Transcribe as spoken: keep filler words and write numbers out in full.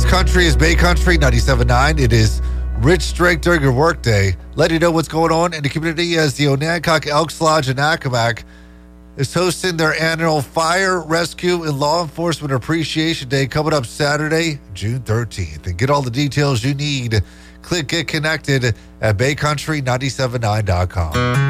Country is Bay Country ninety-seven point nine. It is Rich Drake during your workday. Let you know what's going on in the community as the Onancock Elks Lodge in Accomack is hosting their annual Fire, Rescue, and Law Enforcement Appreciation Day coming up Saturday, June thirteenth. And get all the details you need. Click Get Connected at bay country nine seven nine dot com.